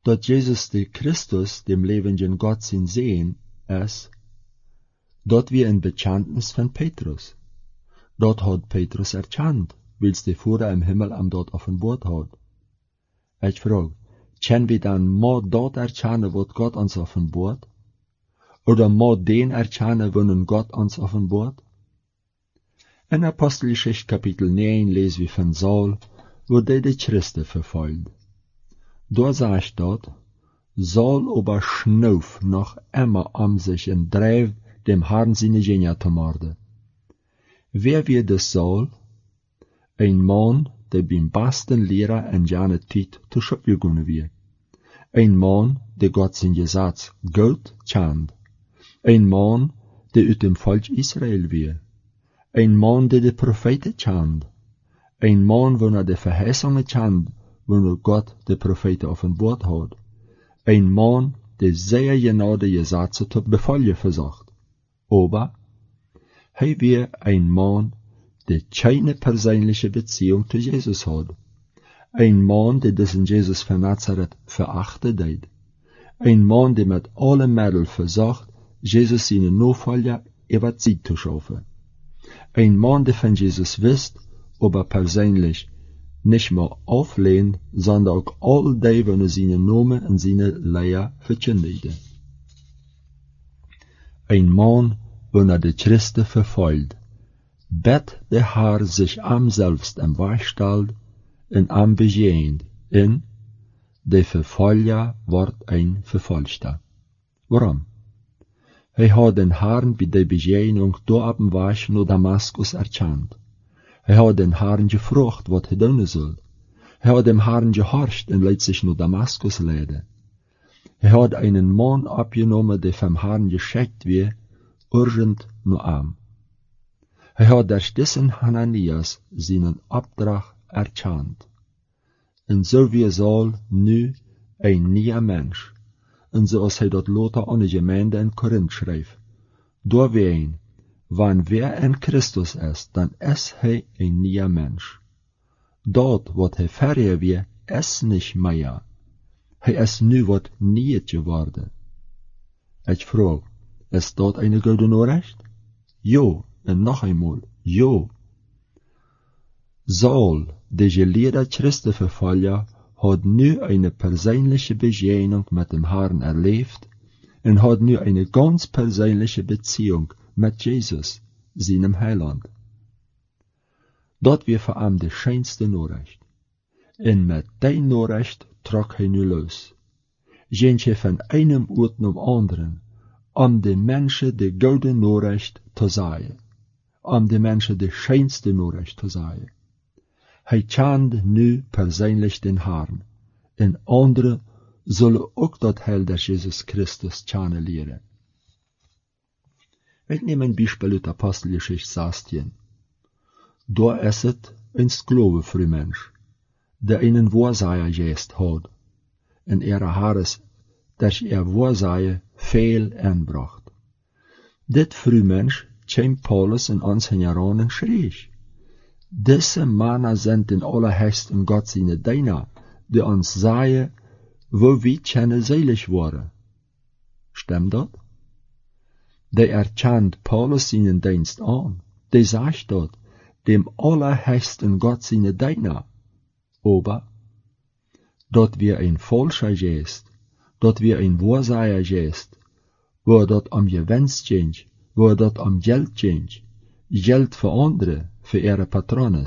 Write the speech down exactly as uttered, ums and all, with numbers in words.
dat Jesus de Christus, dem lebendigen Gott, sin sehen, ist, dat wir ein Bekenntnis von Petrus. Dort hat Petrus erkannt, wils de Vader im Himmel am dort offenbart hat. Ich frag, können wir dann mal dort erkennen, wat Gott uns offenbart? Oder mal den erkennen, wonnen Gott uns offenbart? In Apostelgeschichte Kapitel neun lesen wir von Saul, wo der die Christen verfolgt. Da sagt dort, Saul aber schnauf noch immer am sich und dreif dem Herrn seine Genia zu morden. Wer wird das Saul? Ein Mann, der beim besten Lehrer in seiner Zeit zu Schöpfen gegangen wird. Ein Mann, der Gott sein Gesetz gut kennt. Ein Mann, der aus dem Volk Israel wird. Ein Mann, der die Propheten kennt. Ein Mann, wo er die Verheißungen kennt, wo Gott die Propheten offenbart hat. Ein Mann, der sehr genau die Gesetze zu befolgen versucht. Aber, er wird ein Mann, der keine persönliche Beziehung zu Jesus hat. Ein Mann, der diesen Jesus von Nazareth verachtet hat. Ein Mann, der mit allen Mitteln versucht, Jesus seine Nachfolger über Zeit zu schaffen. Ein Mann, der von Jesus wisst, aber persönlich nicht mehr auflehnt, sondern auch all die, die seine Namen und seine Lehre verkündigten. Ein Mann, wenn er die Christen verfolgt, bet der Herr sich am selbst im Weg stellt und am begehend, in der Verfolger wird ein Verfolgter. Warum? Er hat den Herrn bei der Begegnung da ab dem Weg nach Damaskus erkannt. Er hat den Herrn gefragt, was er tun soll. Er hat dem Herrn gehorcht und lässt sich nach Damaskus leiden. Er hat einen Mann abgenommen, der vom Herrn geschickt wird, urgent nur arm. Er hat durch diesen Hananias seinen Auftrag erkannt. Und so wie Saul nu ein neuer Mensch. Und so als er dort Lothar an die Gemeinde in Korinth schreibt. Da wein, wann wer in Christus ist, dann ist er ein neuer Mensch. Dort, wo er vorher war, ist nicht mehr. Er ist nu wat niet geworden. Ich frage, ist dort eine gute Nachricht? Jo, und noch einmal, jo. Saul, der gelehrte Christenverfolger, hat nu eine persönliche Begegnung mit dem Herrn erlebt und hat nu eine ganz persönliche Beziehung mit Jesus, seinem Heiland. Dort wir vor allem die schönste Nachricht. Und mit der Nachricht trok er nu los. Gentje von einem Ort zum anderen, um den Menschen die gute Nachricht zu sagen, um den Menschen die schönste Nachricht zu sagen. Er kennt nu persönlich den Herrn, und andere sollen auch das Heil des Jesus Christus kennenlernen. Ich nehme ein Beispiel aus der Apostelgeschichte sechzehn. Da ist es ein Sklavenfrühmensch, der einen Wahrsager gest hat, und er hat es, dass er Wahrsager viel anbracht. Dit Frühmensch käme Paulus in unseren Jahren schräg. Diese Männer sind in allerhöchsten Gott seine Diener, die uns sagen, wo wir keine selig waren. Stimmt das? Der erkennt Paulus seinen Dienst an. Der sagt dort, dem allerhöchsten Gott seine Diener. Aber, dort wir ein falscher Geist, dort wir ein Wahrsager Geist, wo dort am Gewinn ging, wo dort am Geld ging, Geld für andere, für ihre Patronen.